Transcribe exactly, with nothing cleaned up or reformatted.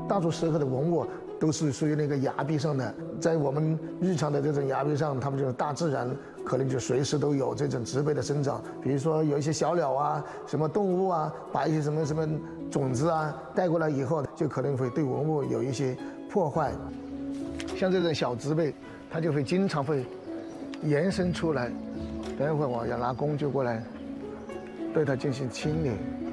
大多时候的文物都是属于那个崖壁上的，在我们日常的这种崖壁上，它们就是大自然可能就随时都有这种植被的生长，比如说有一些小鸟啊、什么动物啊，把一些什么什么种子啊带过来以后，就可能会对文物有一些破坏。像这种小植被，它就会经常会延伸出来。等一会儿我要拿工具过来，对它进行清理。